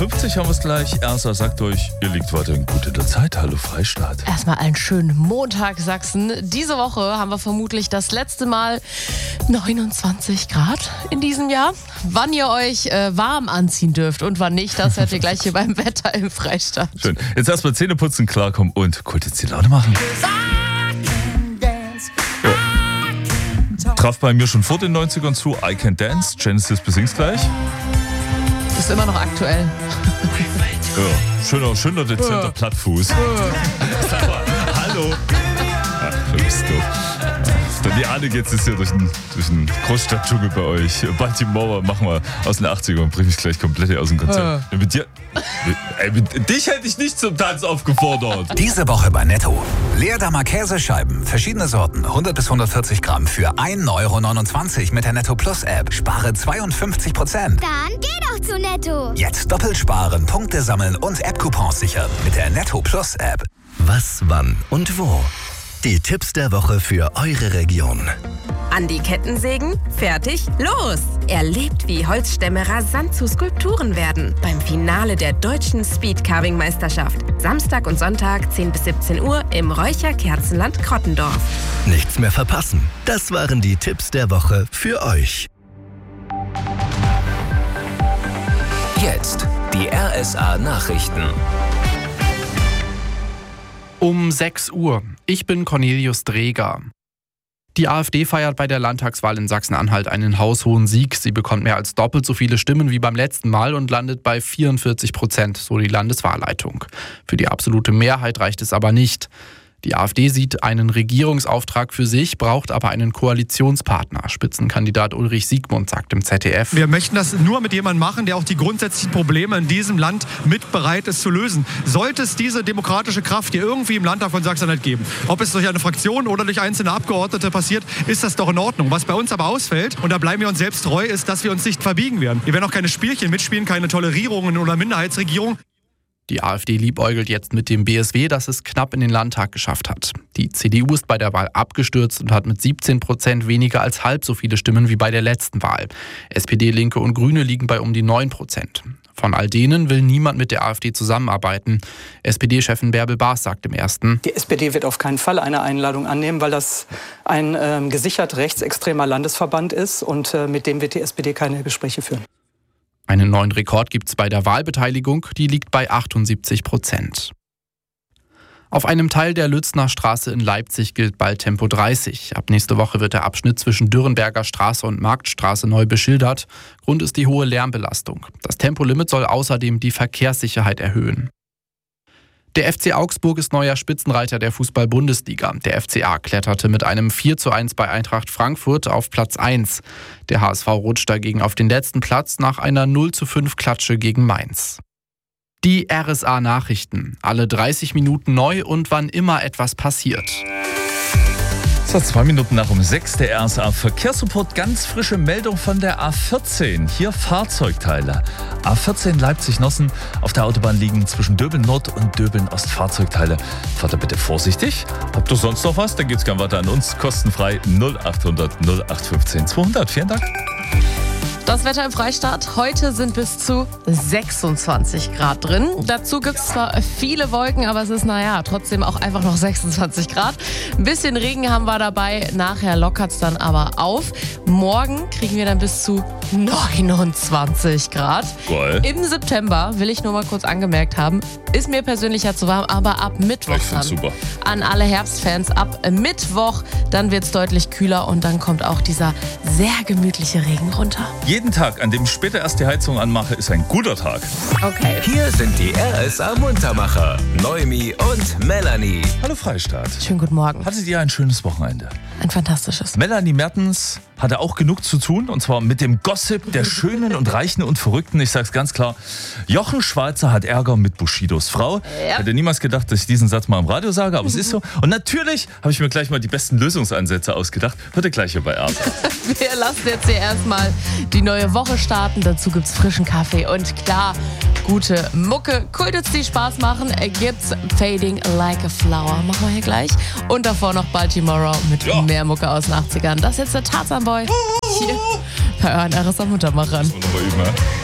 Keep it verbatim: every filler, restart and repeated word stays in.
fünfzig haben wir es gleich. Ersa sagt euch, ihr liegt weiterhin gut in der Zeit. Hallo Freistaat. Erstmal einen schönen Montag, Sachsen. Diese Woche haben wir vermutlich das letzte Mal neunundzwanzig Grad in diesem Jahr. Wann ihr euch äh, warm anziehen dürft und wann nicht, das hört ihr gleich hier beim Wetter im Freistaat. Schön. Jetzt erstmal Zähne putzen, klarkommen und kurz jetzt die Laune machen. Ja. Traf bei mir schon vor den neunzigern zu. I Can Dance. Genesis besingt's gleich. Ist immer noch aktuell. Ja, schöner, schöner, dezenter Ja. Plattfuß. Sag mal, hallo. Ach, du bist doof. Dann die Ahne geht's jetzt hier durch den, durch den Großstadtdschungel bei euch. Baltimore machen wir aus den achtzigern und bring mich gleich komplett aus dem Konzept. Ja. Mit dir, mit, ey, mit dich hätte ich nicht zum Tanz aufgefordert. Diese Woche bei Netto. Leerdammer Käsescheiben, verschiedene Sorten, hundert bis hundertvierzig Gramm für ein Euro neunundzwanzig mit der Netto Plus App. Spare zweiundfünfzig Prozent. Dann geh doch zu Netto. Jetzt doppelt sparen, Punkte sammeln und App-Coupons sichern mit der Netto Plus App. Was, wann und wo? Die Tipps der Woche für eure Region. An die Kettensägen? Fertig? Los! Erlebt, wie Holzstämme rasant zu Skulpturen werden. Beim Finale der deutschen Speedcarving-Meisterschaft. Samstag und Sonntag zehn bis siebzehn Uhr im Räucher-Kerzenland Krottendorf. Nichts mehr verpassen. Das waren die Tipps der Woche für euch. Jetzt die R S A-Nachrichten. Um sechs Uhr. Ich bin Cornelius Dreger. Die AfD feiert bei der Landtagswahl in Sachsen-Anhalt einen haushohen Sieg. Sie bekommt mehr als doppelt so viele Stimmen wie beim letzten Mal und landet bei vierundvierzig Prozent, so die Landeswahlleitung. Für die absolute Mehrheit reicht es aber nicht. Die AfD sieht einen Regierungsauftrag für sich, braucht aber einen Koalitionspartner. Spitzenkandidat Ulrich Siegmund sagt im Z D F. Wir möchten das nur mit jemandem machen, der auch die grundsätzlichen Probleme in diesem Land mit bereit ist zu lösen. Sollte es diese demokratische Kraft hier irgendwie im Landtag von Sachsen-Anhalt geben, ob es durch eine Fraktion oder durch einzelne Abgeordnete passiert, ist das doch in Ordnung. Was bei uns aber ausfällt, und da bleiben wir uns selbst treu, ist, dass wir uns nicht verbiegen werden. Wir werden auch keine Spielchen mitspielen, keine Tolerierungen oder Minderheitsregierung. Die AfD liebäugelt jetzt mit dem B S W, das es knapp in den Landtag geschafft hat. Die C D U ist bei der Wahl abgestürzt und hat mit siebzehn Prozent weniger als halb so viele Stimmen wie bei der letzten Wahl. S P D, Linke und Grüne liegen bei um die neun Prozent. Von all denen will niemand mit der AfD zusammenarbeiten. S P D-Chefin Bärbel Baas sagt im Ersten: Die S P D wird auf keinen Fall eine Einladung annehmen, weil das ein ähm, gesichert rechtsextremer Landesverband ist und äh, mit dem wird die S P D keine Gespräche führen. Einen neuen Rekord gibt es bei der Wahlbeteiligung, die liegt bei achtundsiebzig Prozent. Auf einem Teil der Lützner Straße in Leipzig gilt bald Tempo dreißig. Ab nächste Woche wird der Abschnitt zwischen Dürrenberger Straße und Marktstraße neu beschildert. Grund ist die hohe Lärmbelastung. Das Tempolimit soll außerdem die Verkehrssicherheit erhöhen. Der F C Augsburg ist neuer Spitzenreiter der Fußball-Bundesliga. Der F C A kletterte mit einem vier zu eins bei Eintracht Frankfurt auf Platz eins. Der H S V rutscht dagegen auf den letzten Platz nach einer null zu fünf Klatsche gegen Mainz. Die R S A-Nachrichten. Alle dreißig Minuten neu und wann immer etwas passiert. So, zwei Minuten nach um sechs, der R S A-Verkehrssupport. Ganz frische Meldung von der A vierzehn. Hier Fahrzeugteile. A vierzehn Leipzig-Nossen. Auf der Autobahn liegen zwischen Döbeln Nord und Döbeln Ost Fahrzeugteile. Fahrt da bitte vorsichtig. Habt ihr sonst noch was? Dann geht's gerne weiter an uns. Kostenfrei null achthundert null acht fünfzehn zweihundert. Vielen Dank. Das Wetter im Freistaat. Heute sind bis zu sechsundzwanzig Grad drin. Dazu gibt es zwar viele Wolken, aber es ist, naja, trotzdem auch einfach noch sechsundzwanzig Grad. Ein bisschen Regen haben wir dabei. Nachher lockert es dann aber auf. Morgen kriegen wir dann bis zu neunundzwanzig Grad. Geil. Im September, will ich nur mal kurz angemerkt haben, ist mir persönlich ja zu warm, aber ab Mittwoch Ich find's dann. super. An alle Herbstfans, ab Mittwoch, dann wird es deutlich kühler und dann kommt auch dieser sehr gemütliche Regen runter. Jeden Tag, an dem ich später erst die Heizung anmache, ist ein guter Tag. Okay. Hier sind die R S A-Muntermacher. Noemi und Melanie. Hallo Freistaat. Schönen guten Morgen. Hattet ihr ein schönes Wochenende? Ein fantastisches. Melanie Mertens hatte auch genug zu tun, und zwar mit dem Gossip der Schönen und Reichen und Verrückten. Ich sag's ganz klar, Jochen Schweizer hat Ärger mit Bushidos Frau. Ja. Hätte niemals gedacht, dass ich diesen Satz mal im Radio sage, aber es ist so. Und natürlich habe ich mir gleich mal die besten Lösungsansätze ausgedacht. Hört ihr gleich hier bei Ersa. Wir lassen jetzt hier erstmal die neue Woche starten. Dazu gibt's frischen Kaffee und klar, gute Mucke. Kultits, die Spaß machen, gibt's Fading Like a Flower. Machen wir hier gleich. Und davor noch Baltimore mit Ja. mehr Mucke aus den achtzigern. Das ist jetzt der Tarzan Boy. Hier bei euren R S A-Muntermachern. Das wollen wir mal üben, ja?